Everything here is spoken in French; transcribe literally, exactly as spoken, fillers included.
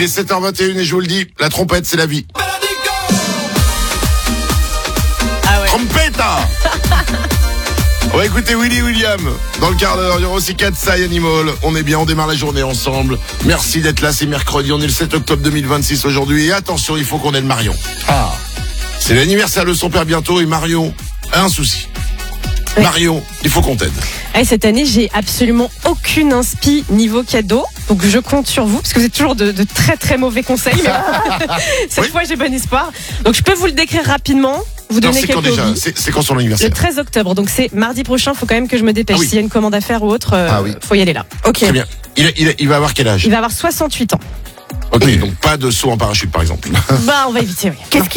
Il est sept heures vingt et une et je vous le dis, la trompette c'est la vie. Ah ouais. Trompetta. On va écouter Willy William dans le quart d'heure. Il y aura aussi Katsai Animal. On est bien, on démarre la journée ensemble. Merci d'être là, c'est mercredi. On est le sept octobre deux mille vingt-six aujourd'hui. Et attention, il faut qu'on aide Marion. Ah. C'est l'anniversaire de son père bientôt et Marion a un souci. Oui. Marion, il faut qu'on t'aide. Hey, cette année, j'ai absolument aucune inspi niveau cadeau. Donc je compte sur vous, parce que vous êtes toujours de, de très très mauvais conseils. Mais cette Oui. fois, j'ai bon espoir. Donc je peux vous le décrire rapidement. Vous Non, donner c'est quand quelques déjà hobbies. c'est, c'est quand son Le anniversaire. treize octobre, donc c'est mardi prochain. Faut quand même que je me dépêche. Ah oui. S'il y a une commande à faire ou autre, euh, Ah oui. faut y aller là. Ok. Très bien. Il, il, il va avoir quel âge? Il va avoir soixante-huit ans. Ok, donc pas de saut en parachute par exemple. Bah, on va éviter. Oui. Qu'est-ce qui